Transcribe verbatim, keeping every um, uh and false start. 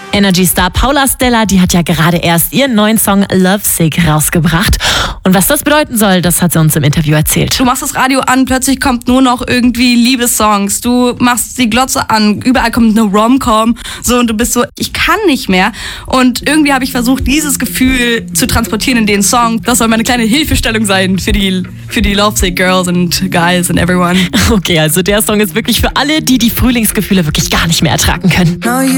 Energy-Star Paula Stella, die hat ja gerade erst ihren neuen Song Lovesick rausgebracht. Und was das bedeuten soll, das hat sie uns im Interview erzählt. Du machst das Radio an, plötzlich kommt nur noch irgendwie Liebessongs. Du machst die Glotze an, überall kommt eine Rom-Com. So, und du bist so, ich kann nicht mehr. Und irgendwie habe ich versucht, dieses Gefühl zu transportieren in den Song. Das soll meine kleine Hilfestellung sein für die, für die Lovesick Girls and Guys and everyone. Okay, also der Song ist wirklich für alle, die die Frühlingsgefühle wirklich gar nicht mehr ertragen können.